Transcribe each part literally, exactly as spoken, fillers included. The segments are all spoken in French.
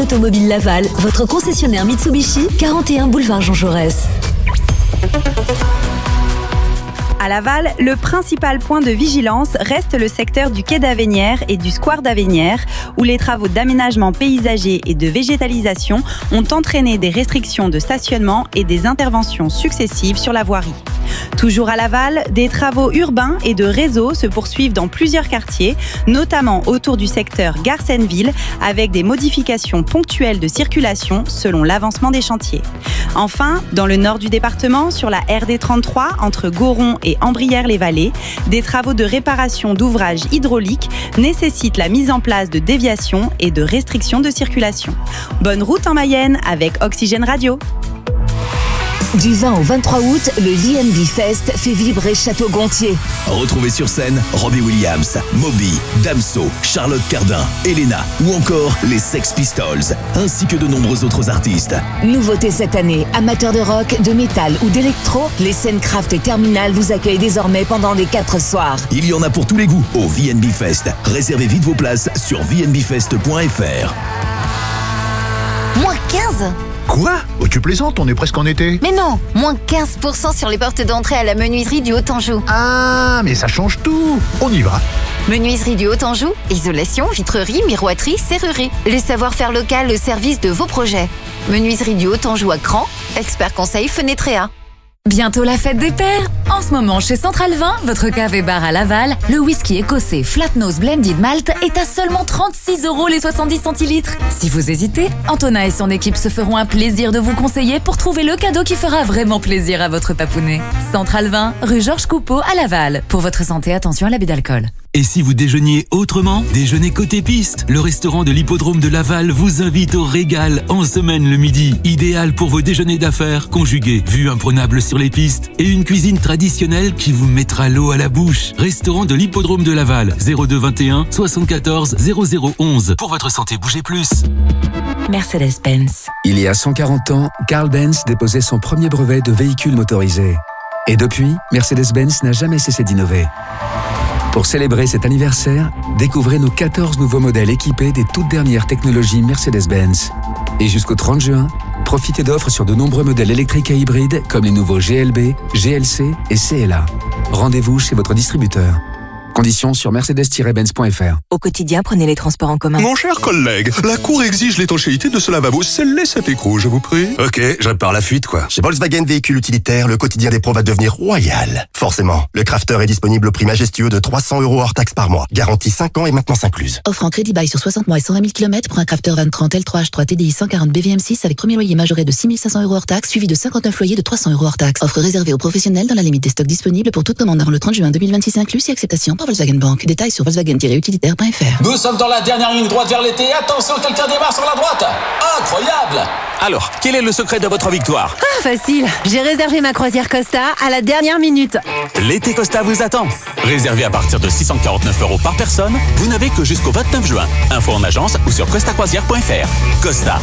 Automobile Laval, votre concessionnaire Mitsubishi, quarante et un boulevard Jean Jaurès. À Laval, le principal point de vigilance reste le secteur du quai d'Avénières et du square d'Avénières, où les travaux d'aménagement paysager et de végétalisation ont entraîné des restrictions de stationnement et des interventions successives sur la voirie. Toujours à Laval, des travaux urbains et de réseau se poursuivent dans plusieurs quartiers, notamment autour du secteur Garsenville, avec des modifications ponctuelles de circulation selon l'avancement des chantiers. Enfin, dans le nord du département, sur la R D trente-trois, entre Goron et Ambrières-les-Vallées, des travaux de réparation d'ouvrages hydrauliques nécessitent la mise en place de déviations et de restrictions de circulation. Bonne route en Mayenne avec Oxygène Radio. Du vingt au vingt-trois août, le V N B Fest fait vibrer Château-Gontier. Retrouvez sur scène Robbie Williams, Moby, Damso, Charlotte Cardin, Elena ou encore les Sex Pistols, ainsi que de nombreux autres artistes. Nouveauté cette année, amateurs de rock, de métal ou d'électro, les scènes Craft et Terminal vous accueillent désormais pendant les quatre soirs. Il y en a pour tous les goûts au V N B Fest. Réservez vite vos places sur v n b fest point f r. Moins quinze ? Quoi ? Oh, tu plaisantes, on est presque en été. Mais non, moins quinze pour cent sur les portes d'entrée à la menuiserie du Haut-Anjou. Ah, mais ça change tout. On y va. Menuiserie du Haut-Anjou, isolation, vitrerie, miroiterie, serrurerie. Le savoir-faire local au service de vos projets. Menuiserie du Haut-Anjou à Cran, expert conseil Fenetréa. Bientôt la fête des pères. En ce moment, chez Central Vin, votre cave et bar à Laval, le whisky écossais Flatnose Blended Malt est à seulement trente-six euros les soixante-dix centilitres. Si vous hésitez, Antonin et son équipe se feront un plaisir de vous conseiller pour trouver le cadeau qui fera vraiment plaisir à votre papounet. Central Vin, rue Georges Coupeau à Laval. Pour votre santé, attention à l'abus d'alcool. Et si vous déjeuniez autrement? Déjeunez côté piste. Le restaurant de l'hippodrome de Laval vous invite au régal en semaine le midi. Idéal pour vos déjeuners d'affaires conjugués. Vue imprenable sur les pistes et une cuisine traditionnelle qui vous mettra l'eau à la bouche. Restaurant de l'hippodrome de Laval. zéro deux vingt et un soixante-quatorze zéro zéro onze. Pour votre santé, bougez plus. Mercedes-Benz. Il y a cent quarante ans, Carl Benz déposait son premier brevet de véhicule motorisé. Et depuis, Mercedes-Benz n'a jamais cessé d'innover. Pour célébrer cet anniversaire, découvrez nos quatorze nouveaux modèles équipés des toutes dernières technologies Mercedes-Benz. Et jusqu'au trente juin, profitez d'offres sur de nombreux modèles électriques et hybrides comme les nouveaux G L B, G L C et C L A. Rendez-vous chez votre distributeur. Conditions sur mercedes tiret benz point f r. Au quotidien, prenez les transports en commun. Mon cher collègue, la Cour exige l'étanchéité de ce lavabo. Scellez cet écrou, je vous prie. Ok, je répare la fuite, quoi. Chez Volkswagen Véhicule Utilitaire, le quotidien des pros va devenir royal. Forcément, le Crafter est disponible au prix majestueux de trois cents euros hors taxe par mois. Garantie cinq ans et maintenance incluse. Offre en crédit bail sur soixante mois et cent vingt mille kilomètres pour un Crafter vingt trente L trois H trois T D I cent quarante B V M six avec premier loyer majoré de six mille cinq cents euros hors taxe, suivi de cinquante-neuf loyers de trois cents euros hors taxe. Offre réservée aux professionnels dans la limite des stocks disponibles pour toute commande avant le trente juin deux mille vingt-six inclus et acceptation par Volkswagen Bank. Détails sur volkswagen tiret utilitaire point f r. Nous sommes dans la dernière ligne droite vers l'été. Attention, quelqu'un démarre sur la droite. Incroyable! Alors, quel est le secret de votre victoire? Ah, facile. J'ai réservé ma croisière Costa à la dernière minute. L'été Costa vous attend. Réservé à partir de six cent quarante-neuf euros par personne, vous n'avez que jusqu'au vingt-neuf juin. Info en agence ou sur costa croisière point f r. Costa.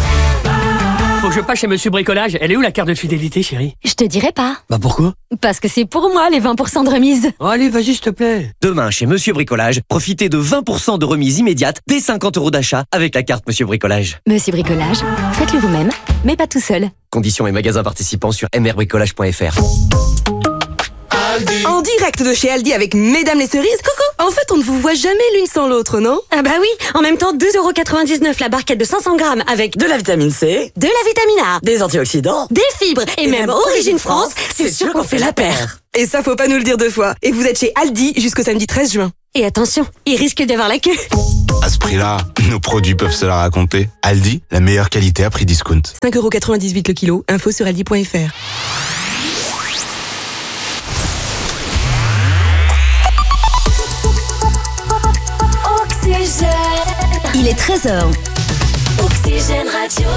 Faut que je passe chez Monsieur Bricolage. Elle est où la carte de fidélité, chérie? Je te dirai pas. Bah pourquoi? Parce que c'est pour moi les vingt pour cent de remise. Oh, allez, vas-y, s'il te plaît. Demain, chez Monsieur Bricolage, profitez de vingt pour cent de remise immédiate dès cinquante euros d'achat avec la carte Monsieur Bricolage. Monsieur Bricolage, faites-le vous-même, mais pas tout seul. Conditions et magasins participants sur m r bricolage point f r. Aldi. En direct de chez Aldi avec Mesdames les Cerises. Coucou. En fait, on ne vous voit jamais l'une sans l'autre, non? Ah bah oui. En même temps, deux euros quatre-vingt-dix-neuf la barquette de cinq cents grammes avec de la vitamine C, de la vitamine A, des antioxydants, des fibres et, et même, même Origine France. C'est sûr qu'on fait la paire. Et ça, faut pas nous le dire deux fois. Et vous êtes chez Aldi jusqu'au samedi treize juin. Et attention, il risque d'y avoir la queue. À ce prix-là, nos produits peuvent se la raconter. Aldi, la meilleure qualité à prix discount. cinq euros quatre-vingt-dix-huit le kilo. Info sur aldi point f r. Il est treize heures. Oxygène Radio.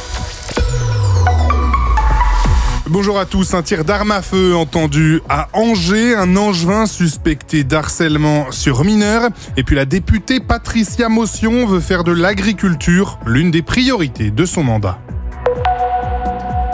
Bonjour à tous. Un tir d'arme à feu entendu à Angers. Un Angevin suspecté d'harcèlement sur mineur. Et puis la députée Patricia Motion veut faire de l'agriculture l'une des priorités de son mandat.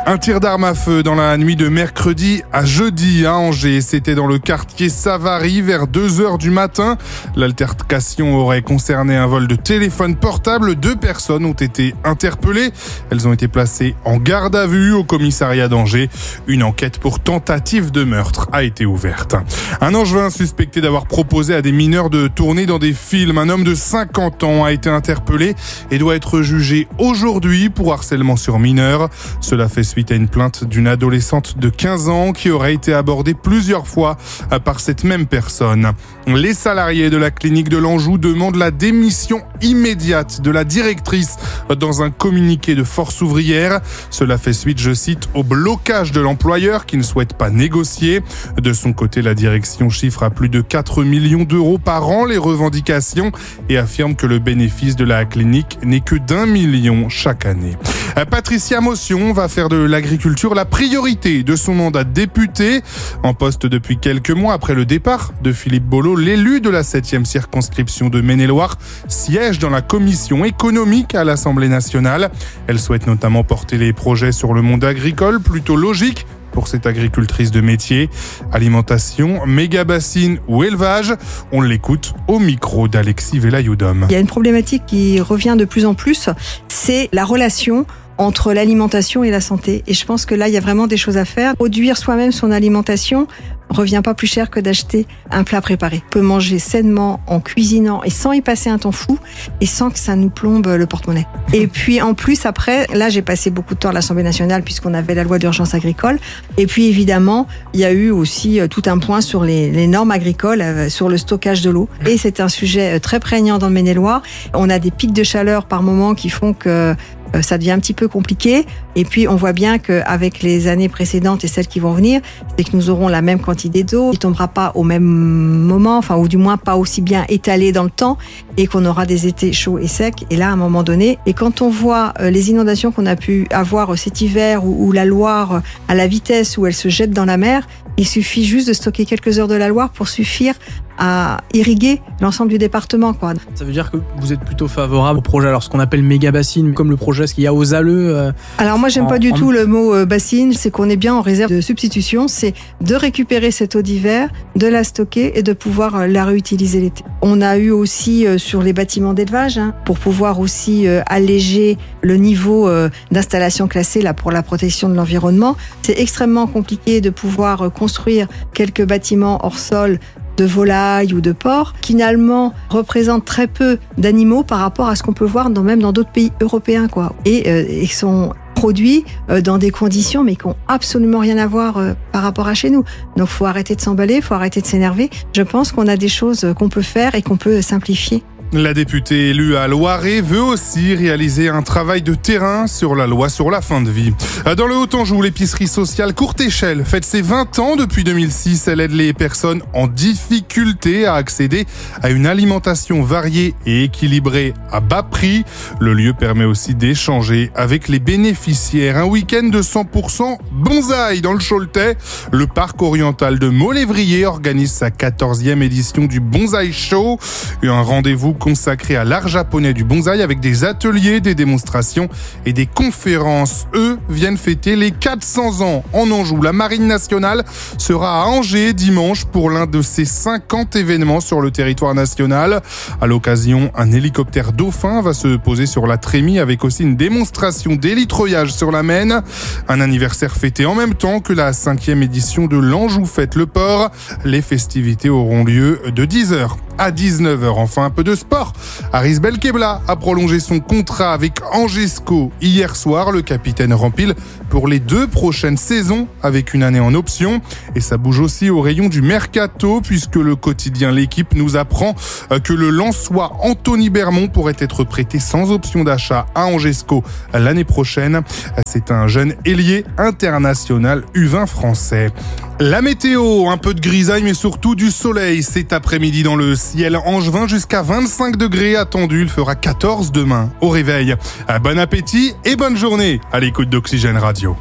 Un tir d'arme à feu dans la nuit de mercredi à jeudi à Angers. C'était dans le quartier Savary vers deux heures du matin. L'altercation aurait concerné un vol de téléphone portable. Deux personnes ont été interpellées. Elles ont été placées en garde à vue au commissariat d'Angers. Une enquête pour tentative de meurtre a été ouverte. Un Angevin suspecté d'avoir proposé à des mineurs de tourner dans des films. Un homme de cinquante ans a été interpellé et doit être jugé aujourd'hui pour harcèlement sur mineurs. Cela fait suite à une plainte d'une adolescente de quinze ans qui aurait été abordée plusieurs fois par cette même personne. Les salariés de la clinique de l'Anjou demandent la démission immédiate de la directrice dans un communiqué de Force ouvrière. Cela fait suite, je cite, au blocage de l'employeur qui ne souhaite pas négocier. De son côté, la direction chiffre à plus de quatre millions d'euros par an les revendications et affirme que le bénéfice de la clinique n'est que d'un million chaque année. Patricia Motion va faire de l'agriculture la priorité de son mandat de député. En poste depuis quelques mois après le départ de Philippe Bolo, l'élu de la septième circonscription de Maine-et-Loire siège dans la commission économique à l'Assemblée nationale. Elle souhaite notamment porter les projets sur le monde agricole, plutôt logique pour cette agricultrice de métier. Alimentation, méga-bassine ou élevage, on l'écoute au micro d'Alexis Velayoudom. Il y a une problématique qui revient de plus en plus, c'est la relation entre l'alimentation et la santé. Et je pense que là, il y a vraiment des choses à faire. Produire soi-même son alimentation revient pas plus cher que d'acheter un plat préparé. On peut manger sainement en cuisinant et sans y passer un temps fou et sans que ça nous plombe le porte-monnaie. Et puis en plus après, là j'ai passé beaucoup de temps à l'Assemblée nationale puisqu'on avait la loi d'urgence agricole. Et puis évidemment, il y a eu aussi tout un point sur les, les normes agricoles, euh, sur le stockage de l'eau. Et c'est un sujet très prégnant dans le Maine-et-Loire. On a des pics de chaleur par moment qui font que ça devient un petit peu compliqué. Et puis, on voit bien qu'avec les années précédentes et celles qui vont venir, c'est que nous aurons la même quantité d'eau, qui ne tombera pas au même moment, enfin, ou du moins pas aussi bien étalée dans le temps, et qu'on aura des étés chauds et secs. Et là, à un moment donné, et quand on voit les inondations qu'on a pu avoir cet hiver, ou la Loire, à la vitesse où elle se jette dans la mer, il suffit juste de stocker quelques heures de la Loire pour suffire à irriguer l'ensemble du département, quoi. Ça veut dire que vous êtes plutôt favorable au projet, alors ce qu'on appelle méga bassine, comme le projet ce qu'il y a aux Alleux. Euh, alors moi j'aime en, pas du en... tout le mot euh, bassine, c'est qu'on est bien en réserve de substitution, c'est de récupérer cette eau d'hiver, de la stocker et de pouvoir euh, la réutiliser l'été. On a eu aussi euh, sur les bâtiments d'élevage, hein, pour pouvoir aussi euh, alléger le niveau euh, d'installation classée là pour la protection de l'environnement. C'est extrêmement compliqué de pouvoir euh, construire quelques bâtiments hors sol de volailles ou de porcs, qui finalement représentent très peu d'animaux par rapport à ce qu'on peut voir dans, même dans d'autres pays européens, quoi. Et, euh, et sont produits euh, dans des conditions mais qui n'ont absolument rien à voir euh, par rapport à chez nous. Donc faut arrêter de s'emballer, faut arrêter de s'énerver. Je pense qu'on a des choses qu'on peut faire et qu'on peut simplifier. La députée élue à Loiret veut aussi réaliser un travail de terrain sur la loi sur la fin de vie. Dans le Haut-Anjou, l'épicerie sociale Courte Échelle fête ses vingt ans depuis deux mille six. Elle aide les personnes en difficulté à accéder à une alimentation variée et équilibrée à bas prix. Le lieu permet aussi d'échanger avec les bénéficiaires. Un week-end de cent pour cent bonsaï dans le Choletais. Le parc oriental de Molévrier organise sa quatorzième édition du Bonsaï Show. Un rendez-vous consacré à l'art japonais du bonsaï avec des ateliers, des démonstrations et des conférences. Eux viennent fêter les quatre cents ans en Anjou. La Marine nationale sera à Angers dimanche pour l'un de ses cinquante événements sur le territoire national. À l'occasion, un hélicoptère dauphin va se poser sur la Trémie avec aussi une démonstration d'hélitreuillage sur la Maine. Un anniversaire fêté en même temps que la cinquième édition de l'Anjou Fête le Port. Les festivités auront lieu de dix heures à dix-neuf heures. Enfin, un peu de sport. Aris Belkebla a prolongé son contrat avec Angesco hier soir. Le capitaine rempile pour les deux prochaines saisons avec une année en option. Et ça bouge aussi au rayon du mercato puisque le quotidien L'Équipe nous apprend que le Lensois Anthony Bermond pourrait être prêté sans option d'achat à Angesco l'année prochaine. C'est un jeune ailier international U vingt français. La météo, un peu de grisaille mais surtout du soleil cet après-midi dans le ciel angevin jusqu'à vingt-cinq degrés attendus. Il fera quatorze demain au réveil. Bon appétit et bonne journée à l'écoute d'Oxygène Radio.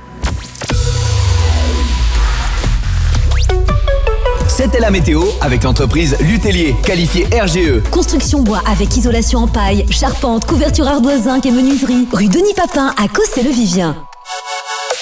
C'était la météo avec l'entreprise Lutellier, qualifiée R G E. Construction bois avec isolation en paille, charpente, couverture ardoise zinc et menuiserie. Rue Denis Papin à Cossé-le-Vivien.